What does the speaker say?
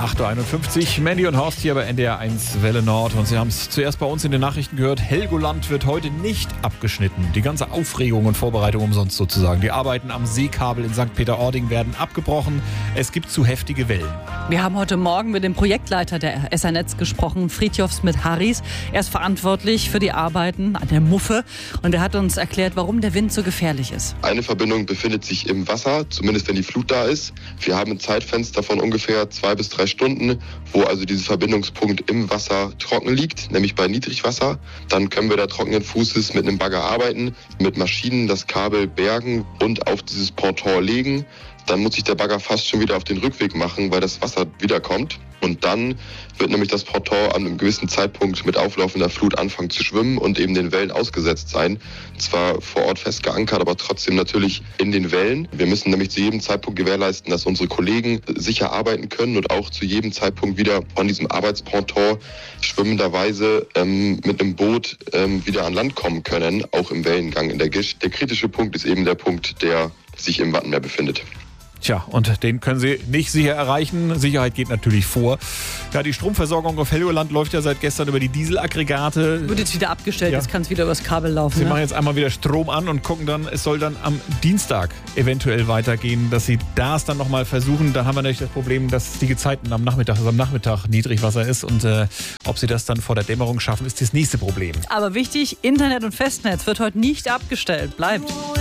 8.51 Uhr, Mandy und Horst hier bei NDR 1 Welle Nord. Und Sie haben es zuerst bei uns in den Nachrichten gehört, Helgoland wird heute nicht abgeschnitten. Die ganze Aufregung und Vorbereitung umsonst sozusagen. Die Arbeiten am Seekabel in St. Peter-Ording werden abgebrochen. Es gibt zu heftige Wellen. Wir haben heute Morgen mit dem Projektleiter der SR-Netz gesprochen, Fridtjof Smith-Harries. Er ist verantwortlich für die Arbeiten an der Muffe und er hat uns erklärt, warum der Wind so gefährlich ist. Eine Verbindung befindet sich im Wasser, zumindest wenn die Flut da ist. Wir haben ein Zeitfenster von ungefähr 2 bis 3 Stunden, wo also dieser Verbindungspunkt im Wasser trocken liegt, nämlich bei Niedrigwasser. Dann können wir da trockenen Fußes mit einem Bagger arbeiten, mit Maschinen das Kabel bergen und auf dieses Ponton legen. Dann muss sich der Bagger fast schon wieder auf den Rückweg machen, weil das Wasser wiederkommt. Und dann wird nämlich das Ponton an einem gewissen Zeitpunkt mit auflaufender Flut anfangen zu schwimmen und eben den Wellen ausgesetzt sein. Zwar vor Ort fest geankert, aber trotzdem natürlich in den Wellen. Wir müssen nämlich zu jedem Zeitpunkt gewährleisten, dass unsere Kollegen sicher arbeiten können und auch zu jedem Zeitpunkt wieder von diesem Arbeitsponton schwimmenderweise mit einem Boot wieder an Land kommen können, auch im Wellengang in der Gischt. Der kritische Punkt ist eben der Punkt, der sich im Wattenmeer befindet. Tja, und den können Sie nicht sicher erreichen. Sicherheit geht natürlich vor. Ja, die Stromversorgung auf Helgoland läuft ja seit gestern über die Dieselaggregate. Wird jetzt wieder abgestellt, Ja. jetzt kann es wieder übers Kabel laufen. Sie machen jetzt einmal wieder Strom an und gucken dann, es soll dann am Dienstag eventuell weitergehen, dass Sie das dann nochmal versuchen. Da haben wir natürlich das Problem, dass die Gezeiten am Nachmittag Niedrigwasser ist und ob Sie das dann vor der Dämmerung schaffen, ist das nächste Problem. Aber wichtig, Internet und Festnetz wird heute nicht abgestellt. Bleibt.